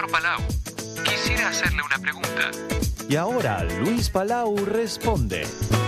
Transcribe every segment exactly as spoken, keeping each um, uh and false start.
señor Palau. Quisiera hacerle una pregunta. Y ahora Luis Palau responde.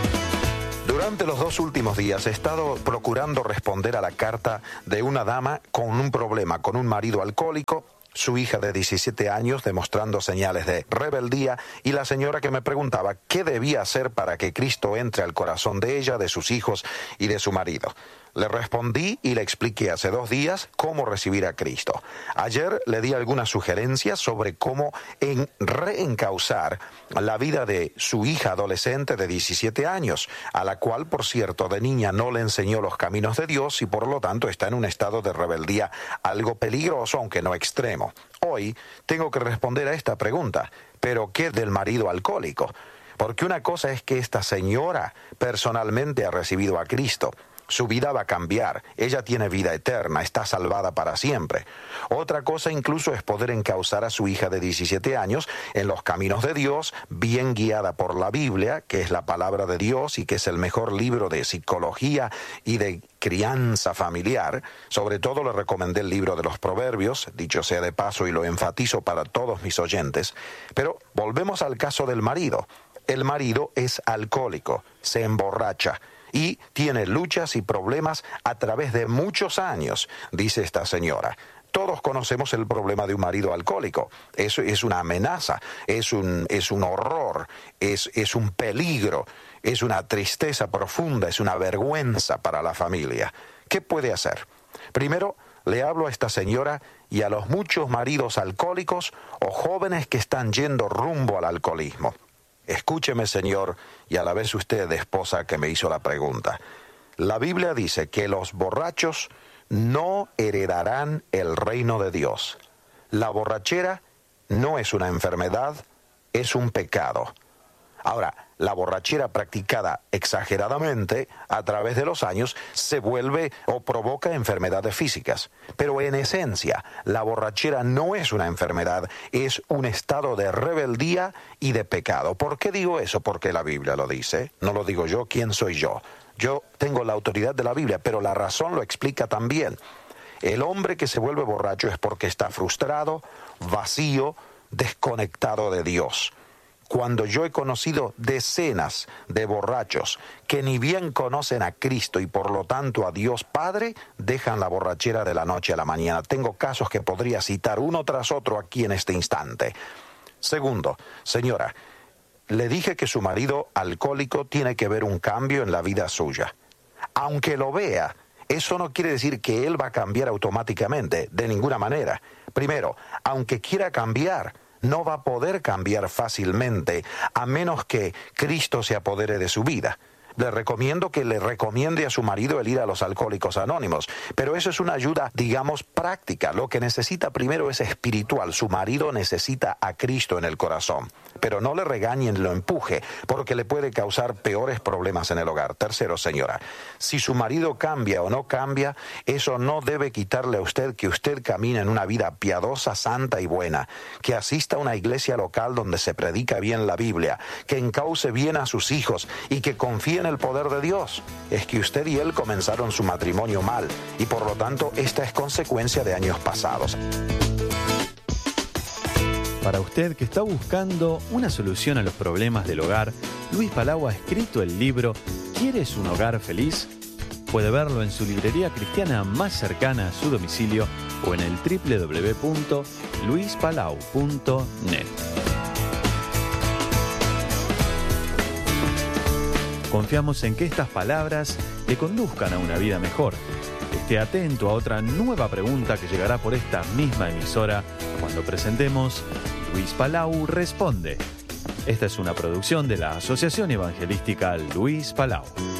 Durante los dos últimos días he estado procurando responder a la carta de una dama con un problema, con un marido alcohólico, su hija de diecisiete años demostrando señales de rebeldía y la señora que me preguntaba qué debía hacer para que Cristo entre al corazón de ella, de sus hijos y de su marido. Le respondí y le expliqué hace dos días cómo recibir a Cristo. Ayer le di algunas sugerencias sobre cómo en reencauzar la vida de su hija adolescente de diecisiete años, a la cual, por cierto, de niña no le enseñó los caminos de Dios y por lo tanto está en un estado de rebeldía algo peligroso, aunque no extremo. Hoy tengo que responder a esta pregunta, ¿pero qué del marido alcohólico? Porque una cosa es que esta señora personalmente ha recibido a Cristo. Su vida va a cambiar, ella tiene vida eterna, está salvada para siempre. Otra cosa incluso es poder encauzar a su hija de diecisiete años en los caminos de Dios, bien guiada por la Biblia, que es la palabra de Dios y que es el mejor libro de psicología y de crianza familiar. Sobre todo le recomendé el libro de los Proverbios, dicho sea de paso y lo enfatizo para todos mis oyentes. Pero volvemos al caso del marido. El marido es alcohólico, se emborracha y tiene luchas y problemas a través de muchos años, dice esta señora. Todos conocemos el problema de un marido alcohólico. Eso es una amenaza, es un, es un horror, es, es un peligro, es una tristeza profunda, es una vergüenza para la familia. ¿Qué puede hacer? Primero, le hablo a esta señora y a los muchos maridos alcohólicos o jóvenes que están yendo rumbo al alcoholismo. Escúcheme, señor, y a la vez usted, esposa, que me hizo la pregunta. La Biblia dice que los borrachos no heredarán el reino de Dios. La borrachera no es una enfermedad, es un pecado. Ahora, la borrachera practicada exageradamente a través de los años se vuelve o provoca enfermedades físicas. Pero en esencia, la borrachera no es una enfermedad, es un estado de rebeldía y de pecado. ¿Por qué digo eso? Porque la Biblia lo dice. No lo digo yo. ¿Quién soy yo? Yo tengo la autoridad de la Biblia, pero la razón lo explica también. El hombre que se vuelve borracho es porque está frustrado, vacío, desconectado de Dios. Cuando yo he conocido decenas de borrachos que ni bien conocen a Cristo y por lo tanto a Dios Padre, dejan la borrachera de la noche a la mañana. Tengo casos que podría citar uno tras otro aquí en este instante. Segundo, señora, le dije que su marido alcohólico tiene que ver un cambio en la vida suya. Aunque lo vea, eso no quiere decir que él va a cambiar automáticamente, de ninguna manera. Primero, aunque quiera cambiar, no va a poder cambiar fácilmente a menos que Cristo se apodere de su vida. Le recomiendo que le recomiende a su marido el ir a los Alcohólicos Anónimos, pero eso es una ayuda, digamos, práctica. Lo que necesita primero es espiritual. Su marido necesita a Cristo en el corazón, pero no le regañe ni lo empuje, porque le puede causar peores problemas en el hogar. Tercero, señora, si su marido cambia o no cambia, eso no debe quitarle a usted que usted camine en una vida piadosa, santa y buena, que asista a una iglesia local donde se predica bien la Biblia, que encauce bien a sus hijos y que confíe en el poder de Dios. Es que usted y él comenzaron su matrimonio mal y por lo tanto esta es consecuencia de años pasados. Para usted que está buscando una solución a los problemas del hogar, Luis Palau ha escrito el libro ¿Quieres un hogar feliz? Puede verlo en su librería cristiana más cercana a su domicilio o en el doble u doble u doble u punto luis palau punto net. Confiamos en que estas palabras le conduzcan a una vida mejor. Esté atento a otra nueva pregunta que llegará por esta misma emisora cuando presentemos Luis Palau Responde. Esta es una producción de la Asociación Evangelística Luis Palau.